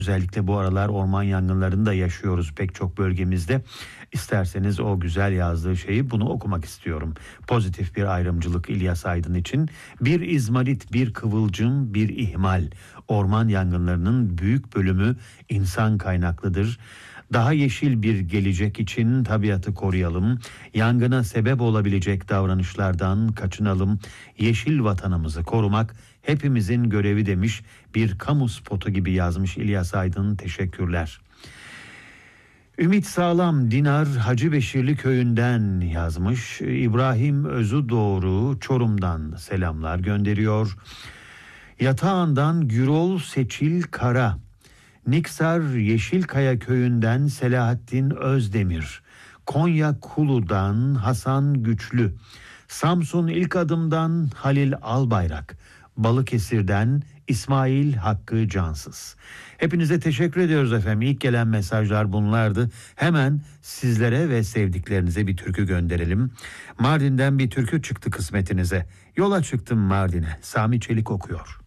Özellikle bu aralar orman yangınlarını da yaşıyoruz pek çok bölgemizde. İsterseniz o güzel yazdığı şeyi bunu okumak istiyorum. Pozitif bir ayrımcılık İlyas Aydın için. Bir izmarit, bir kıvılcım, bir ihmal. Orman yangınlarının büyük bölümü insan kaynaklıdır. Daha yeşil bir gelecek için tabiatı koruyalım. Yangına sebep olabilecek davranışlardan kaçınalım. Yeşil vatanımızı korumak hepimizin görevi demiş, bir kamu spotu gibi yazmış İlyas Aydın. Teşekkürler. Ümit Sağlam Dinar Hacıbeşirli köyünden yazmış. İbrahim Özü Doğru Çorum'dan selamlar gönderiyor. Yatağından Gürol Seçil Kara, Niksar Yeşilkaya köyünden Selahattin Özdemir, Konya Kulu'dan Hasan Güçlü, Samsun İlk Adım'dan Halil Albayrak, Balıkesir'den İsmail Hakkı Cansız. Hepinize teşekkür ediyoruz efendim. İlk gelen mesajlar bunlardı. Hemen sizlere ve sevdiklerinize bir türkü gönderelim. Mardin'den bir türkü çıktı kısmetinize. Yola çıktım Mardin'e. Sami Çelik okuyor.